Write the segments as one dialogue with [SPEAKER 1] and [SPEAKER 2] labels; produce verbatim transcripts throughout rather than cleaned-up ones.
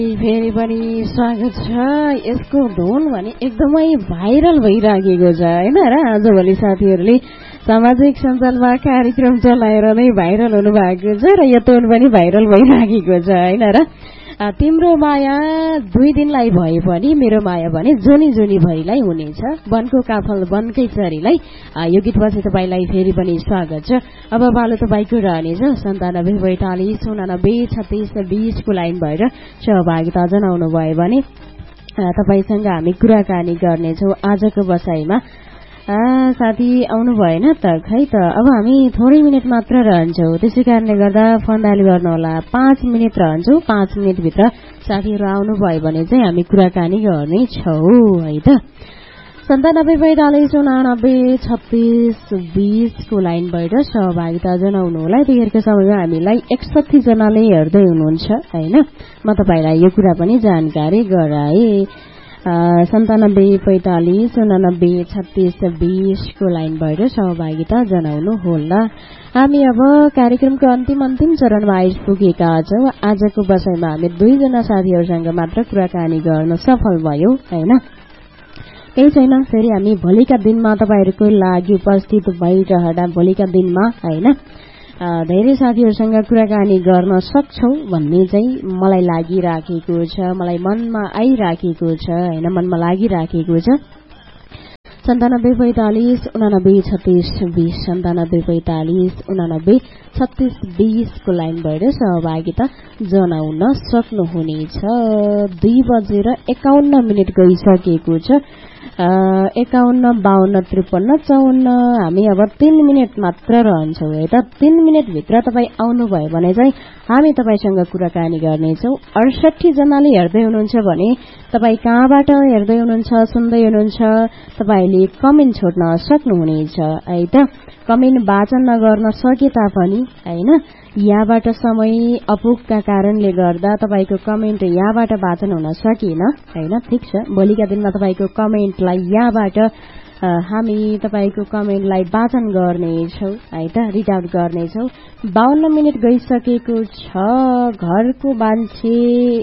[SPEAKER 1] फेरि पनि स्वागत छ। यसको धुन भने एकदमै भाइरल भइराखेको छ हैन र आजभोलि साथीहरूले सामाजिक सञ्जालमा कार्यक्रम चलाएर नै भाइरल हुनु भएको छ र यो टोन पनि भाइरल भइराखेको छ हैन र। तिम्रो माया दुई दिनलाई भए पनि मेरो माया भने जुनी जुनी भरिलाई हुनेछ, वनको काफल वनकै चरीलाई। यो गीतपछि तपाईँलाई फेरि पनि स्वागत छ। अब बालो तपाईँको रहनेछ सन्तानब्बे बैतालिस उनानब्बे छत्तिस बिसको लाइन भएर सहभागिता जनाउनु भयो भने तपाईँसँग हामी कुराकानी गर्नेछौँ आजको बसाइमा। साथी आउनु भएन त खै त। अब हामी थोरै मिनट मात्र रहन्छौँ, त्यसै कारणले गर्दा फोन डायल गर्नुहोला। पाँच मिनट रहन्छौँ, पाँच मिनटभित्र साथीहरू आउनुभयो भने चाहिँ हामी कुराकानी गर्नेछौँ है त। सन्तानब्बे पैँतालिस उनानब्बे छत्तिस बिसको लाइनबाट सहभागिता जनाउनु होला। यतिखेरको समयमा हामीलाई एकसठी जनाले हेर्दै हुनुहुन्छ होइन। म तपाईँलाई यो कुरा पनि जानकारी गराएँ। सन्तानब्बे पैँतालिस उनानब्बे छत्तिस बिसको लाइनबाट सहभागिता जनाउनु होला। हामी अब कार्यक्रमको अन्तिम अन्तिम चरणमा आइपुगेका छौँ। आजको बसाइमा हामी दुईजना साथीहरूसँग मात्र कुराकानी गर्न सफल भयौँ होइन। केही छैन, फेरि हामी भोलिका दिनमा तपाईँहरूको लागि उपस्थित भइरहँदा भोलिका दिनमा होइन धेरै साथीहरूसँग कुराकानी गर्न सक्छौँ भन्ने चाहिँ मलाई लागिराखेको छ, मलाई मनमा आइराखेको छ होइन, मनमा लागिराखेको छ। सन्तानब्बे पैँतालिस उनानब्बे छत्तिस बिस सन्तानब्बे पैँतालिस उनानब्बे छत्तिस बिसको लाइनबाट सहभागिता जनाउन सक्नुहुनेछ। दुई बजेर एकाउन्न मिनट गइसकेको छ। एकाउन्न बाहन्न त्रिपन्न चौन्न हामी अब तीन मिनट मात्र रहन्छौँ है त। तीन मिनटभित्र तपाईँ आउनुभयो भने चाहिँ हामी तपाईँसँग कुराकानी गर्नेछौँ। अडसठी जनाले हेर्दै हुनुहुन्छ भने तपाईँ कहाँबाट हेर्दै हुनुहुन्छ सुन्दै हुनुहुन्छ तपाईँले कमेन्ट छोड्न सक्नुहुनेछ है त। कमेन्ट वाचन नगर्न सके तापनि होइन यहाँबाट समय अपुगका कारणले गर्दा तपाईँको कमेन्ट यहाँबाट वाचन हुन सकेन होइन। ठिक छ, भोलिका दिनमा तपाईँको कमेन्टलाई यहाँबाट हामी तपाईँको कमेन्टलाई वाचन गर्नेछौँ है त, रिड आउट गर्नेछौँ। बाहन्न मिनट गइसकेको छ। घरको मान्छे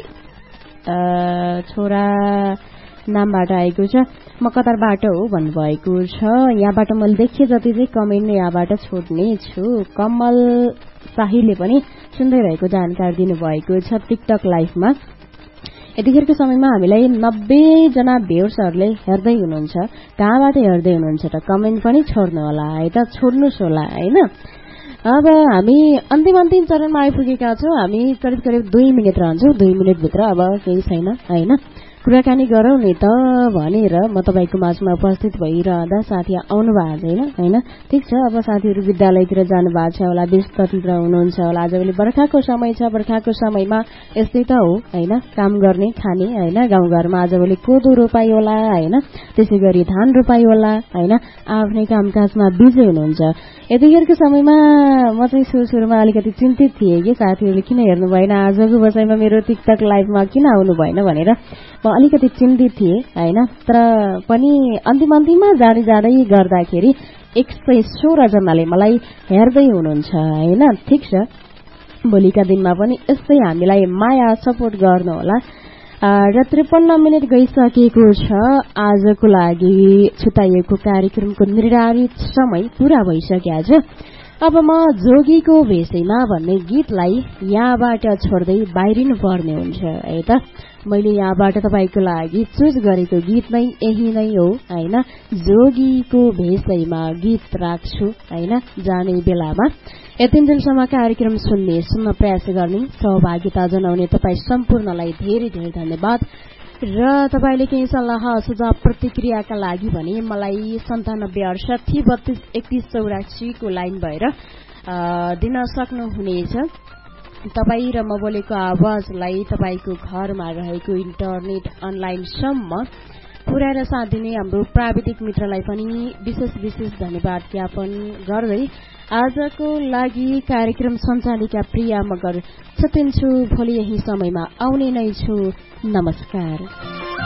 [SPEAKER 1] छोरा नामबाट आएको छ। म कतारबाट हो भन्नुभएको छ। यहाँबाट मैले देखेँ जति चाहिँ कमेन्ट यहाँबाट छोड्ने छु। कमल शाहीले पनि सुन्दै रहेको जानकारी दिनुभएको छ टिकटक लाइभमा। यतिखेरको समयमा हामीलाई नब्बे जना भ्युर्सहरूले हेर्दै हुनुहुन्छ। कहाँबाट हेर्दै हुनुहुन्छ त कमेन्ट पनि छोड्नु होला है त, छोड्नुहोस् होला होइन। अब हामी अन्तिम अन्तिम चरणमा आइपुगेका छौँ। हामी करिब करिब दुई मिनट रहन्छौँ। दुई मिनटभित्र अब केही छैन होइन, कुराकानी गरौँ नि त भनेर म तपाईँको माझमा उपस्थित भइरहँदा साथी आउनु भएको छैन होइन। ठिक छ, अब साथीहरू विद्यालयतिर जानु भएको छ होला, व्यस्ततिर हुनुहुन्छ होला। आजभोलि बर्खाको समय छ, बर्खाको समयमा यस्तै त हो होइन, काम गर्ने खाने होइन। गाउँघरमा आजभोलि कोदो रोपाइ होला होइन, त्यसै गरी धान रोपाइ होला होइन, आफ्नै कामकाजमा बिजी हुनुहुन्छ। यतिखेरको समयमा म चाहिँ सुरु सुरुमा अलिकति चिन्तित थिएँ कि साथीहरूले किन हेर्नु भएन, आजको बसाइमा मेरो टिकटक लाइभमा किन आउनु भएन भनेर म अलिकति चिन्तित थिएँ होइन। तर पनि अन्तिम अन्तिममा जाँदै जाँदै गर्दाखेरि एक सय सोह्र जनाले मलाई हेर्दै हुनुहुन्छ होइन। ठिक छ, भोलिका दिनमा पनि यस्तै हामीलाई माया सपोर्ट गर्नुहोला। र त्रिपन्न मिनट गइसकेको छ। आजको लागि छुट्याइएको कार्यक्रमको निर्धारित समय पूरा भइसकेको छ। अब म जोगीको भेषैमा भन्ने गीतलाई यहाँबाट छोड्दै बाहिरिनु पर्ने हुन्छ है त। मैले यहाँबाट तपाईँको लागि चुज गरेको गीत नै यही नै हो होइन। जोगीको भेषैमा गीत राख्छु होइन जाने बेलामा। यतिन्जेलसम्म कार्यक्रम सुन्ने सुन्न प्रयास गर्ने सहभागिता जनाउने तपाईँ सम्पूर्णलाई धेरै धेरै धन्यवाद। र तपाईँले केही सल्लाह सुझाव प्रतिक्रियाका लागि भने मलाई सन्तानब्बे अडसठी बत्तीस एकतिस चौरासीको लाइन भएर दिन सक्नुहुनेछ। तपाईँ र म बोलेको आवाजलाई तपाईँको घरमा रहेको इन्टरनेट अनलाइनसम्म पुर्याएर साथ दिने हाम्रो प्राविधिक मित्रलाई पनि विशेष विशेष धन्यवाद ज्ञापन गर्दै आजको लागि कार्यक्रम सञ्चालिका प्रिया मगर छुट्टिन्छु। भोलि यही समयमा आउने नै छु। नमस्कार।